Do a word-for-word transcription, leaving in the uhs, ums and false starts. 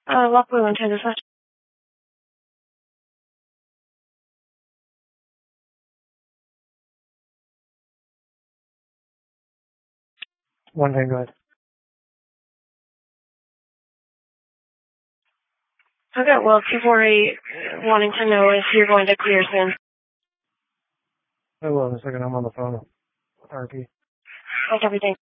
Uh, Lock Blue into the session. One thing, go ahead. Okay, well, two four eight wanting to know if you're going to clear soon. I will in a second. I'm on the phone with R P. How's everything?